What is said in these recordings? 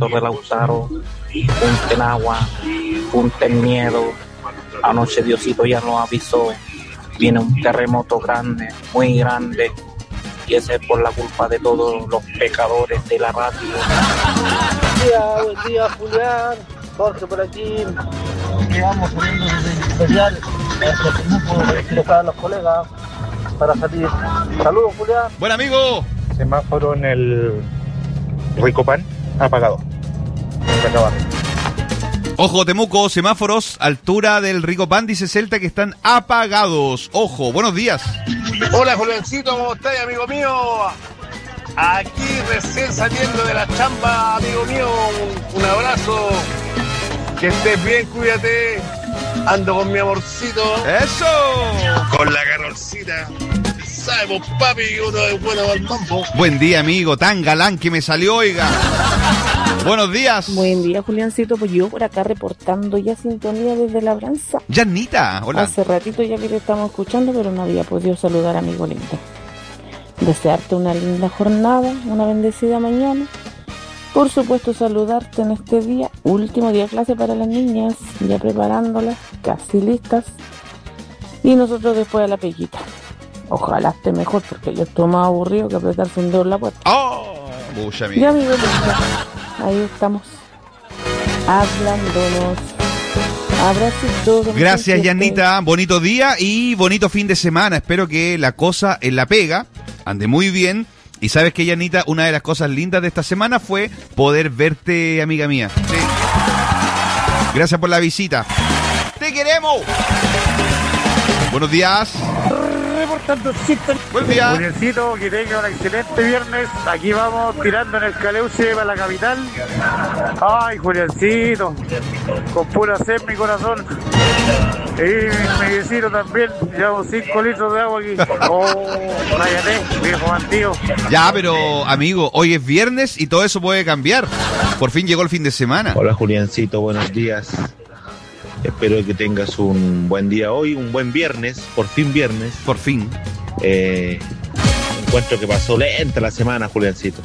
de Lautaro, junten agua, junten miedo. Anoche Diosito ya nos avisó, viene un terremoto grande, muy grande, y ese es por la culpa de todos los pecadores de la radio. Buen día, Julián. Jorge por aquí. Quedamos saliendo desde el especial. Dejar a los colegas para salir. Saludos, Julián. Buen amigo. Semáforo en el Ricopan apagado. Se acabaron. Ojo, Temuco, semáforos, altura del Ricopan, dice Celta, que están apagados. Ojo, buenos días. Hola, Juliancito, ¿cómo estás, amigo mío? Aquí recién saliendo de la chamba, amigo mío. Un abrazo. Que estés bien, cuídate. Ando con mi amorcito. ¡Eso! Con la Carolcita. Sabemos, papi, que uno es bueno al mambo. Buen día, amigo. Tan galán que me salió, oiga. Buenos días. Buen día, Juliancito. Pues yo por acá reportando ya sintonía desde Labranza. Yanita, hola. Hace ratito ya que te estamos escuchando, pero no había podido saludar a amigo lindo. Desearte una linda jornada, una bendecida mañana. Por supuesto, saludarte en este día, último día de clase para las niñas, ya preparándolas, casi listas. Y nosotros después a la peguita. Ojalá esté mejor, porque yo estoy más aburrido que apretarse un dedo en la puerta. ¡Oh! Bucha, amigo. Ya, amigo, ahí estamos, hablándonos. Abracitos. Gracias, Yanita. Bonito día y bonito fin de semana. Espero que la cosa en la pega ande muy bien. Y sabes que, Yanita, una de las cosas lindas de esta semana fue poder verte, amiga mía. Sí. Gracias por la visita. ¡Te queremos! Buenos días. Reportando chiste. Buen día. Juliancito, que tenga un excelente viernes. Aquí vamos tirando en el Caleuche para la capital. Ay, Juliancito, con pura sed en mi corazón. Y mi vecino también, llevamos 5 litros de agua aquí. Oh, váyate, viejo bandido. Ya, pero, amigo, hoy es viernes y todo eso puede cambiar. Por fin llegó el fin de semana. Hola, Juliancito, buenos días. Espero que tengas un buen día hoy, un buen viernes, por fin viernes. Por fin. Encuentro que pasó lenta la semana, Juliancito.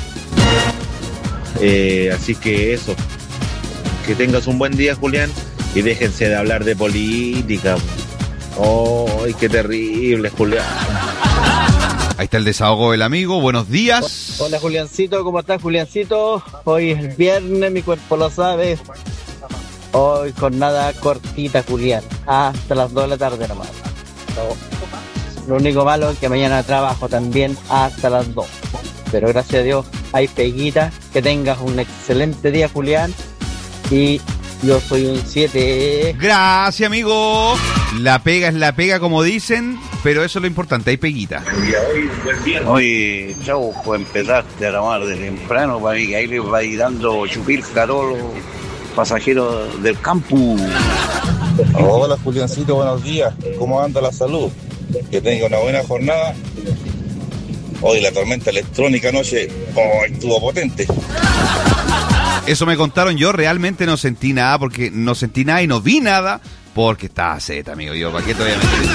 Así que eso, que tengas un buen día, Julián, y déjense de hablar de política. ¡Ay, qué terrible, Julián! Ahí está el desahogo del amigo, buenos días. Hola, Juliancito, ¿cómo estás, Juliancito? Hoy es el viernes, mi cuerpo lo sabe. Hoy jornada cortita, Julián, hasta las 2 de la tarde nomás. Lo único malo es que mañana trabajo también hasta las 2. Pero gracias a Dios hay peguita. Que tengas un excelente día, Julián. Y yo soy un 7. Gracias, amigo. La pega es la pega, como dicen, pero eso es lo importante, hay peguita. Oye, chau, pues empezaste a grabar de temprano para mí, que ahí les va a ir dando chupirca a todos los pasajeros del campus. Hola, Juliancito, buenos días. ¿Cómo anda la salud? Que tenga una buena jornada. Hoy la tormenta electrónica anoche estuvo potente. Eso me contaron, yo realmente no sentí nada, porque no sentí nada y no vi nada, porque estaba zeta, amigo. Yo, ¿para qué te voy a mentir?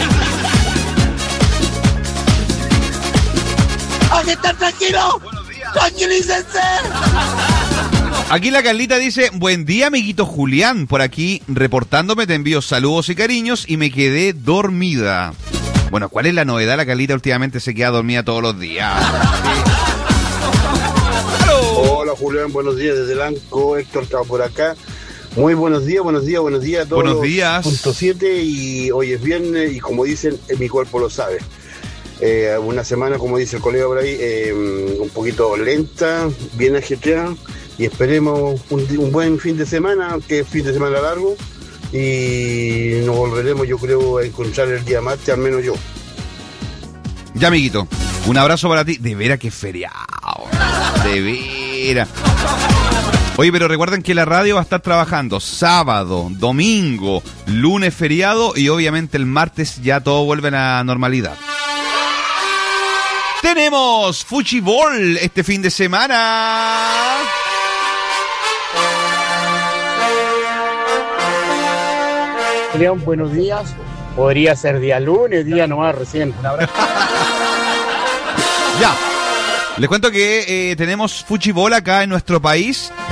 ¡Hay que estar tranquilo! ¡Tranquilícense! Aquí la Carlita dice, buen día, amiguito Julián, por aquí reportándome, te envío saludos y cariños y me quedé dormida. Bueno, ¿cuál es la novedad? La Carlita últimamente se queda dormida todos los días. Hola, Julián, buenos días desde Lanco, Héctor estaba por acá. Muy buenos días a todos. Buenos días. Punto 7 y hoy es viernes y como dicen, mi cuerpo lo sabe. Una semana, como dice el colega por ahí, un poquito lenta, bien ajetreada. Y esperemos un buen fin de semana, que es fin de semana largo, y nos volveremos, yo creo, a encontrar el día martes, al menos yo. Ya, amiguito, un abrazo para ti. De veras que es feriado. De veras. Oye, pero recuerden que la radio va a estar trabajando sábado, domingo, lunes feriado y obviamente el martes ya todo vuelve a la normalidad. Tenemos Fuchibol este fin de semana. Julián, buenos días. Podría ser día lunes, día nomás recién. Ya. Les cuento que tenemos Fuchibol acá en nuestro país.